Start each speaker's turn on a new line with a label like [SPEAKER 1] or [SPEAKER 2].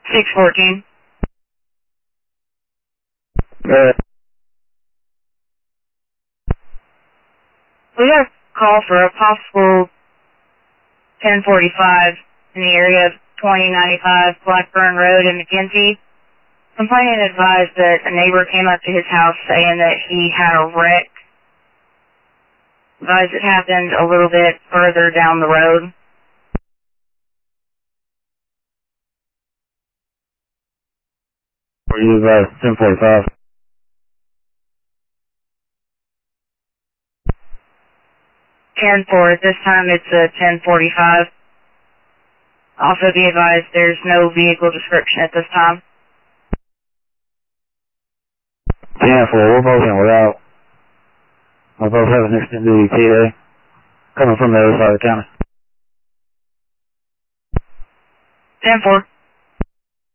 [SPEAKER 1] 614. We got a call for a possible 1045 in the area of 2095 Blackburn Road in McKenzie. Complainant advised that a neighbor came up to his house saying that he had a wreck. Advised it happened a little bit further down the road.
[SPEAKER 2] Were you 1045?
[SPEAKER 1] 10-4. At this time it's a 1045. Also be advised there's no vehicle description at this time.
[SPEAKER 2] 10-4, we're both in without. We're both having extended duty TA coming from the other side of the county.
[SPEAKER 1] 10-4.